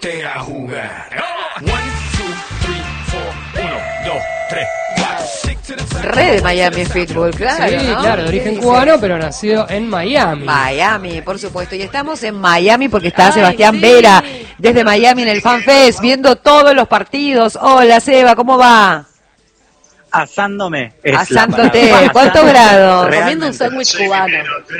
ponte a jugar. 1, 2, 3, 4, 1, 2, 3, 4. Re de Miami Fútbol, claro, Sí, ¿no? claro, de origen cubano, pero nacido en Miami. Miami, por supuesto. Y estamos en Miami porque está Ay, Sebastián sí. Vera desde Miami en el FanFest, viendo todos los partidos. Hola, Seba, ¿cómo va? Asándome. Asándote. ¿Cuántos grados? Comiendo un sándwich cubano.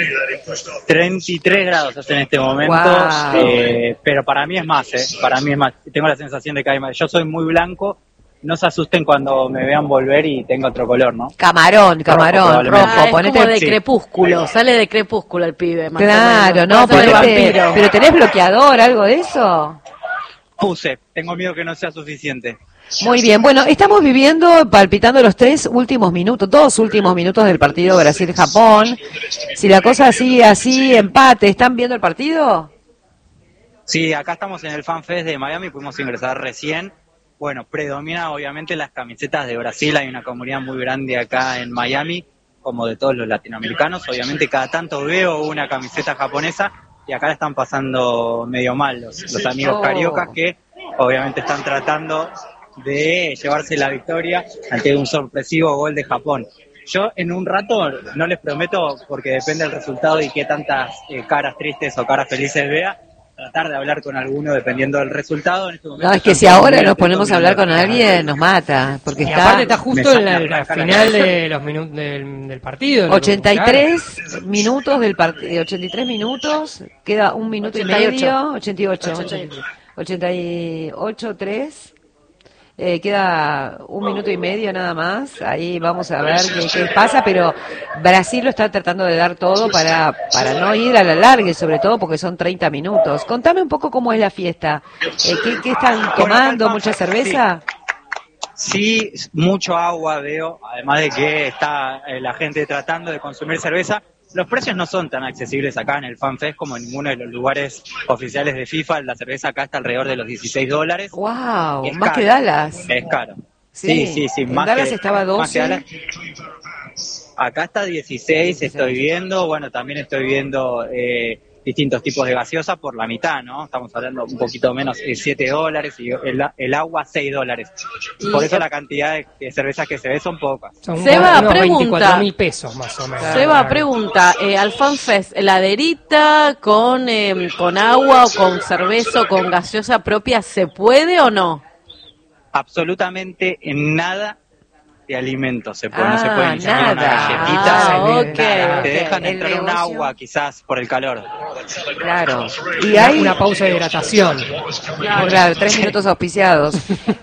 33 grados hace en este momento, Wow. pero para mí es más, para mí es más. Tengo la sensación de que hay más. Yo soy muy blanco, no se asusten cuando me vean volver y tengo otro color, ¿no? Camarón, probablemente. rojo. Es Ponete. como de sí. Crepúsculo, sale de Crepúsculo el pibe. Más o Claro, menos. no, Pasa de ponete. vampiro. Pero tenés bloqueador, algo de eso. Puse, tengo miedo que no sea suficiente. Muy bien, bueno, estamos palpitando los dos últimos minutos del partido Brasil-Japón. Si la cosa sigue así, empate, ¿están viendo el partido? Sí, acá estamos en el FanFest de Miami, pudimos ingresar recién. Bueno, predomina obviamente las camisetas de Brasil, hay una comunidad muy grande acá en Miami, como de todos los latinoamericanos. Obviamente cada tanto veo una camiseta japonesa y acá la están pasando medio mal los amigos cariocas que obviamente están tratando de llevarse la victoria ante un sorpresivo gol de Japón. Yo en un rato, no les prometo, porque depende del resultado y qué tantas caras tristes o caras felices vea, tratar de hablar con alguno dependiendo del resultado. En este momento No, es que si ahora nos ponemos a hablar con alguien, nos mata, porque Y aparte está está justo en la final de los del partido. ¿no? 83 minutos del partido, 83 minutos, queda un minuto 88. y medio, 88, 3. Queda un minuto y medio nada más. Ahí vamos a ver qué pasa, pero Brasil lo está tratando de dar todo para no ir a la larga, sobre todo porque son 30 minutos. Contame un poco cómo es la fiesta. ¿Qué están tomando? ¿Mucha cerveza? Sí, mucho agua veo, además de que está la gente tratando de consumir cerveza. Los precios no son tan accesibles acá en el FanFest como en ninguno de los lugares oficiales de FIFA. La cerveza acá está alrededor de los $16. ¡Wow! Es Más caro, que Dallas. Es caro. Sí, Sí. en Más Dallas que, estaba más que 12. Dallas. Acá está 16, estoy viendo. Bueno, también estoy viendo distintos tipos de gaseosa por la mitad, ¿no? Estamos hablando un poquito menos, $7 y el agua $6. Por eso la cantidad de cervezas que se ve son pocas. Son Seba, unos pregunta. 24.000 pesos más o menos. Seba, pregunta, al FanFest, ¿heladerita con agua o con cerveza o con gaseosa propia se puede o no? Absolutamente nada de alimentos se puede, no se puede ni siquiera una nada. galletita. ok. Te dejan El entrar un negocio. agua quizás por el calor. Claro. Y hay Una pausa de hidratación. Claro, 3 minutos auspiciados.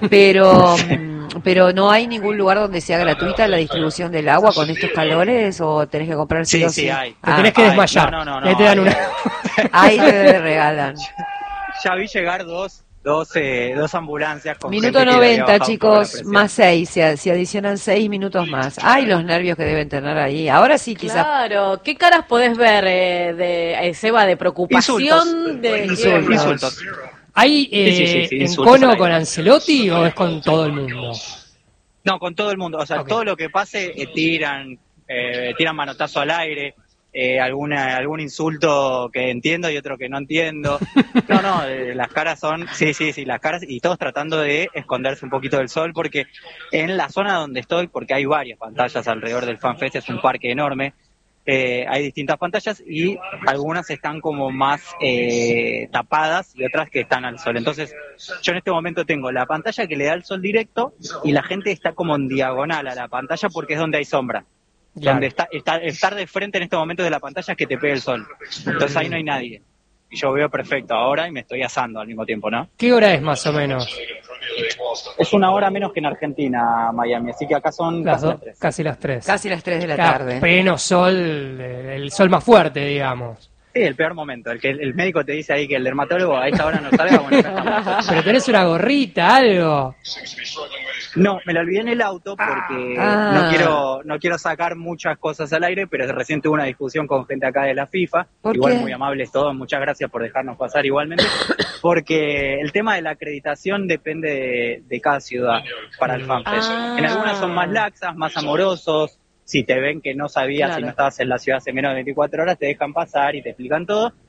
Pero no hay ningún lugar donde sea gratuita la distribución del agua con estos calores, o tenés que comprar sí o sí. Sí, hay. Te tenés que Ay, desmayar. no, Ahí te dan hay. una. Ahí te regalan. Ya vi llegar dos ambulancias con Minuto gente que le había 90, bajado un poco la chicos, presión. más 6, se adicionan 6 minutos más. Ay, los nervios que deben tener ahí. Ahora sí, quizás. Claro, ¿qué caras podés ver Seba, de preocupación? Insultos. De Insultos. ¿Hay Sí, en insultos al cono aire. con Ancelotti o es con todo el mundo? No, con todo el mundo. O sea, Ok. todo lo que pase, tiran manotazo al aire, algún insulto que entiendo y otro que no entiendo. No, las caras son, sí, las caras, y todos tratando de esconderse un poquito del sol, porque en la zona donde estoy, porque hay varias pantallas alrededor del FanFest, es un parque enorme, hay distintas pantallas y algunas están como más tapadas y otras que están al sol. Entonces, yo en este momento tengo la pantalla que le da el sol directo y la gente está como en diagonal a la pantalla porque es donde hay sombra. Claro. Donde estar de frente en este momento de la pantalla es que te pegue el sol. Entonces ahí no hay nadie. Y yo veo perfecto ahora y me estoy asando al mismo tiempo, ¿no? ¿Qué hora es más o menos? Es una hora menos que en Argentina, Miami, así que acá son Las casi las dos, 3. casi las 3. Casi las 3 de la tarde. Pleno sol, el sol más fuerte, digamos. Sí, el peor momento, el que el médico te dice ahí que el dermatólogo a esta hora no salga, bueno, acá estamos. Pero tenés una gorrita, algo. No, me la olvidé en el auto porque no quiero sacar muchas cosas al aire, pero recién tuve una discusión con gente acá de la FIFA, ¿Por igual qué? muy amables todos, muchas gracias por dejarnos pasar igualmente, porque el tema de la acreditación depende de cada ciudad para el FanFest. En algunas son más laxas, más amorosos, si te ven que no sabías Claro. si no estabas en la ciudad hace menos de 24 horas, te dejan pasar y te explican todo.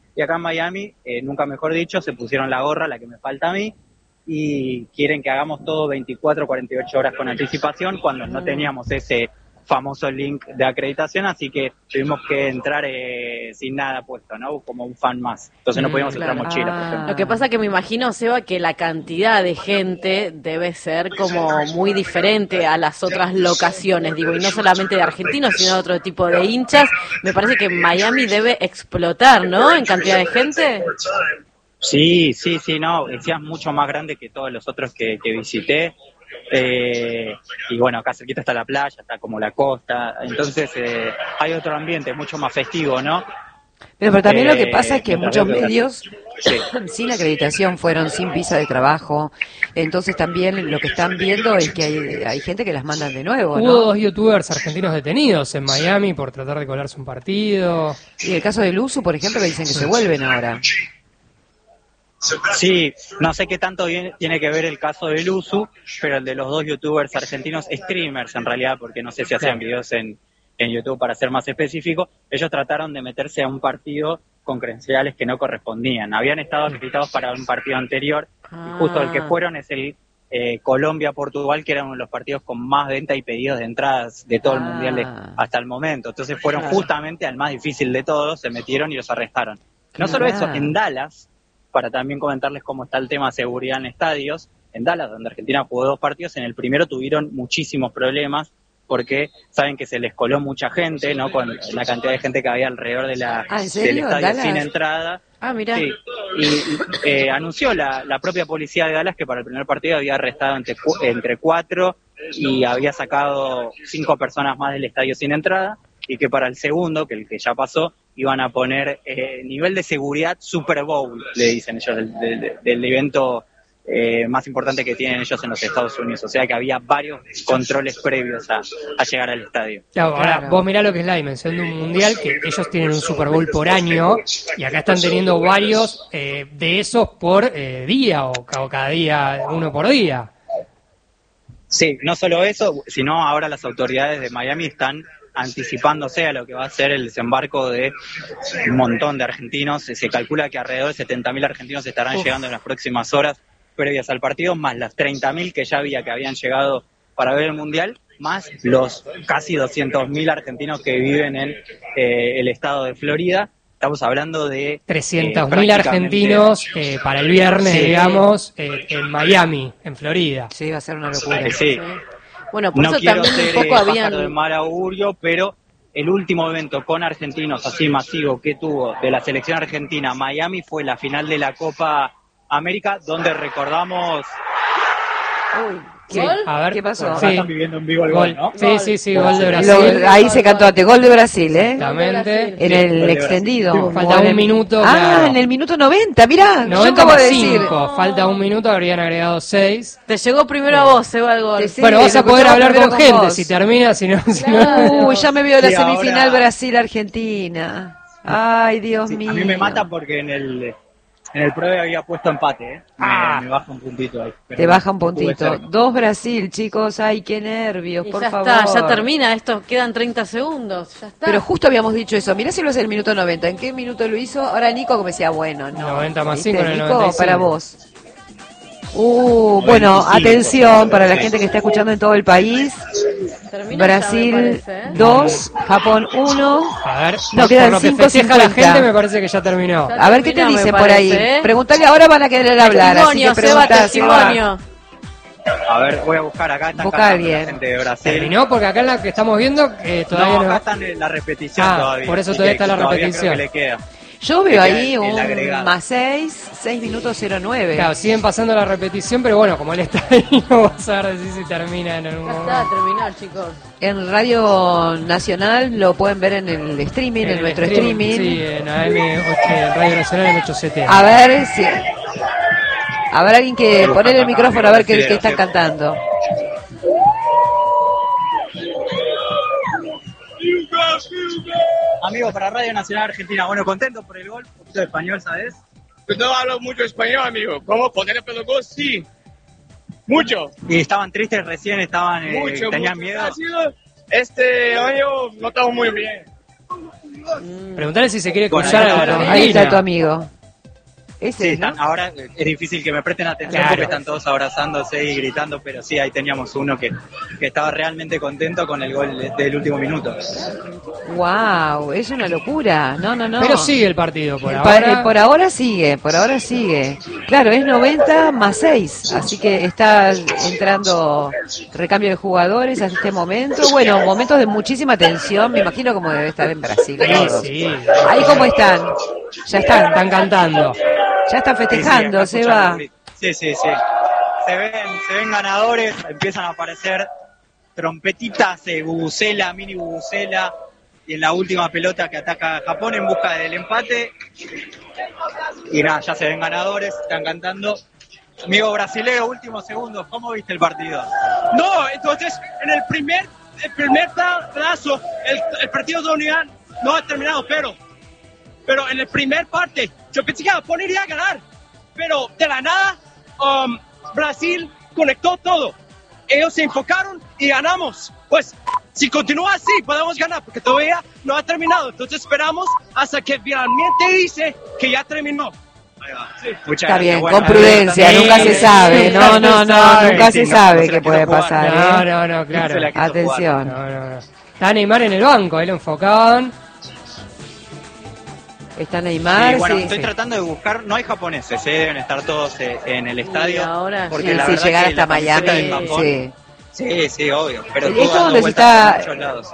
Y acá en Miami, nunca mejor dicho, se pusieron la gorra, la que me falta a mí, y quieren que hagamos todo 24, 48 horas con anticipación cuando no teníamos ese famoso link de acreditación, así que tuvimos que entrar sin nada puesto, ¿no? Como un fan más. Entonces no podíamos entrar mochila, por ejemplo. Lo que pasa que me imagino, Seba, que la cantidad de gente debe ser como muy diferente a las otras locaciones, digo, y no solamente de argentinos, sino de otro tipo de hinchas. Me parece que Miami debe explotar, ¿no? En cantidad de gente. Sí, no, decías mucho más grande que todos los otros que visité. Y bueno, acá cerquita está la playa, está como la costa, entonces hay otro ambiente mucho más festivo, ¿no? Pero también lo que pasa es que muchos medios sí, sin acreditación fueron sin visa de trabajo, entonces también lo que están viendo es que hay gente que las mandan de nuevo, Hubo ¿no? 2 youtubers argentinos detenidos en Miami por tratar de colarse un partido. Y el caso de Luzu, por ejemplo, que dicen que se vuelven ahora. Sí, no sé qué tanto tiene que ver el caso de Luzu, pero el de los 2 youtubers argentinos, streamers en realidad, porque no sé si hacían videos en YouTube para ser más específico, ellos trataron de meterse a un partido con credenciales que no correspondían. Habían estado acreditados para un partido anterior, y justo el que fueron es el Colombia-Portugal, que era uno de los partidos con más venta y pedidos de entradas de todo el mundial hasta el momento. Entonces fueron justamente al más difícil de todos, se metieron y los arrestaron. No solo eso, en Dallas, para también comentarles cómo está el tema de seguridad en estadios, en Dallas, donde Argentina jugó 2 partidos, en el primero tuvieron muchísimos problemas, porque saben que se les coló mucha gente, ¿no? Con la cantidad de gente que había alrededor de ¿en serio? del estadio ¿Dallas? sin entrada. Mirá. Sí, y anunció la propia policía de Dallas que para el primer partido había arrestado entre 4 y había sacado 5 personas más del estadio sin entrada, y que para el segundo, que el que ya pasó, iban a poner nivel de seguridad Super Bowl, le dicen ellos, del evento más importante que tienen ellos en los Estados Unidos. O sea que había varios controles previos a llegar al estadio. Claro, ahora vos mirá lo que es la dimensión de un mundial, que ellos tienen un Super Bowl por año, y acá están teniendo varios de esos por día, o cada día, uno por día. Sí, no solo eso, sino ahora las autoridades de Miami están anticipándose a lo que va a ser el desembarco de un montón de argentinos. Se calcula que alrededor de 70.000 argentinos estarán llegando en las próximas horas previas al partido, más las 30.000 que ya habían llegado para ver el Mundial, más los casi 200.000 argentinos que viven en el estado de Florida. Estamos hablando de 300.000 argentinos para el viernes, sí, digamos, en Miami, en Florida. Sí, va a ser una locura. Sí. Bueno, por No eso quiero también ser un poco pájaro de mal augurio, pero el último evento con argentinos así masivo que tuvo de la selección argentina Miami fue la final de la Copa América, donde recordamos... Uy, Sí, a ver, ¿qué pasó? Sí. Están viviendo en vivo el gol, ¿no? Sí, gol de Brasil. Ahí se cantó ante gol de Brasil, ¿eh? Exactamente. En el extendido. Falta O en un el- minuto. Ah, claro. en el minuto 90, mirá. Yo 90 acabo más de decir. 5, falta un minuto, habrían agregado 6. Te llegó primero a vos, Seba, el gol. Sí, Bueno, vas a lo poder escuchamos hablar primero con con gente vos. si termina, si no. Uy, ya me veo la Sí, semifinal ahora- Brasil-Argentina. Ay, Dios Sí, mío. a mí me mata porque en el previo había puesto empate, ¿eh? Me baja un puntito ahí. Pero Te baja un estuve puntito. cerca. 2 Brasil, chicos. Ay, qué nervios, Y por ya favor. está, ya termina, esto quedan 30 segundos, ya está. Pero justo habíamos dicho eso. Mirá si lo hace el minuto 90. ¿En qué minuto lo hizo? Ahora Nico como decía, bueno, no. 90 más ¿Viste, 5 en el Nico, 95. para vos. Bueno, 95, atención para la sí. gente que está escuchando en todo el país. Termina ya, me Brasil parece, ¿eh? 2, Japón 1. A ver, No, por quedan lo que 5:50. festeja la gente, me parece que ya terminó. Ya A ver qué te terminó, me dicen por parece, ahí. ¿eh? Preguntale, ahora van a querer hablar. Así que Testimonio, Seba, preguntá, testimonio. A ver, voy a buscar acá, están Busca cantando alguien. la gente de Brasil. Terminó porque acá en la que estamos viendo todavía No, no. acá están en la repetición Ah, todavía. por eso así todavía que está la todavía repetición. creo que le queda. Yo veo Queda ahí el un agregado. más 6 minutos 09. Claro, siguen pasando la repetición, pero bueno, como él está ahí, no vas a ver si termina en algún Ya momento. está, terminó, chicos. En Radio Nacional lo pueden ver en el streaming, en el nuestro streaming. Sí, en AM, Radio Nacional en 870. A ver si. A ver, alguien que poner el micrófono a ver qué están cantando. Amigo, para Radio Nacional Argentina, bueno, contento por el gol, un poquito de español, ¿sabes? No hablo mucho español, amigo. ¿Cómo? ¿Poner el pelo gol? Sí. Mucho. Y estaban tristes recién, estaban Mucho. tenían mucho. miedo. Ha sido- Este año no estamos muy bien. Preguntale si se quiere cruzar a la Argentina. Ahí está tu amigo. Ese, Sí, ¿no? ahora es difícil que me presten atención Claro. porque están todos abrazándose y gritando, pero sí, ahí teníamos uno que estaba realmente contento con el gol del último minuto. Wow, es una locura. No. Pero sigue el partido por Pa- ahora. por ahora sigue. Claro, es 90 más 6, así que está entrando recambio de jugadores a este momento. Bueno, momentos de muchísima tensión, me imagino como debe estar en Brasil. todos. Sí. Ahí cómo están. Ya Están cantando. festejando, Sí, Seba. Sí. Se ven ganadores, empiezan a aparecer trompetitas, bubucela, mini bubucela, y en la última pelota que ataca a Japón en busca del empate. Y nada, ya se ven ganadores, están cantando. Amigo brasilero, últimos segundos, ¿cómo viste el partido? No, entonces en el primer pedazo el partido de Unión no ha terminado, pero en el primer parte yo pensé que Japón iría a ganar, pero de la nada Brasil conectó todo. Ellos se enfocaron y ganamos. Pues si continúa así podemos ganar porque todavía no ha terminado. Entonces esperamos hasta que finalmente dice que ya terminó. Ahí va. Muchas Está gracias. bien, Bueno, con prudencia, sí, nunca se sabe. No, nunca Sí, se no, sabe no se qué la puede quiso jugar. pasar. No, ¿eh? claro. Se la quiso Atención. No. Está Neymar en el banco, ahí lo enfocaban. Está Neymar, Sí, bueno, sí. estoy tratando de buscar, no hay japoneses, deben estar todos en el estadio. ahora porque Sí, la sí, verdad llegar que hasta la camiseta Miami, de Japón- sí. Sí, obvio. Pero ¿Y todo esto dando dónde se vueltas está? por muchos lados.